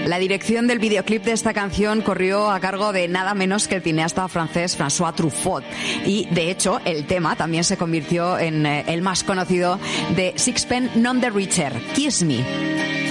La dirección del videoclip de esta canción corrió a cargo de nada menos que el cineasta francés François Truffaut. Y, de hecho, el tema también se convirtió en el más conocido de Sixpence None the Richer, Kiss Me.